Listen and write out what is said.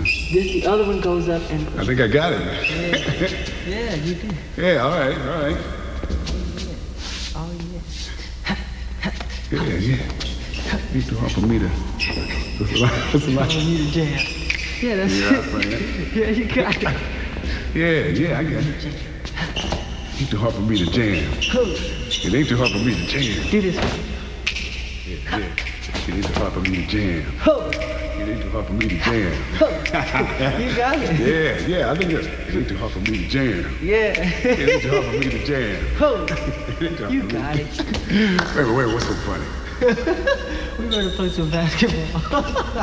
This, the other one goes up and... I think I got it. Yeah, yeah, you do. Yeah, all right, all right. Oh, yeah. Yeah, yeah. It's too hard for me to... That's a lot. Oh, you need a jam. Yeah, that's it. Yeah, you got it. Yeah, I got it. It's too hard for me to jam. It ain't too hard for me to jam. Do this. Yeah. It ain't too hard for me to jam. It ain't too hard for me to jam. You got it. Yeah, I think it ain't too hard for me to jam. Yeah. It ain't too hard for me to jam. You got it. Wait, what's so funny? We're going to play some basketball.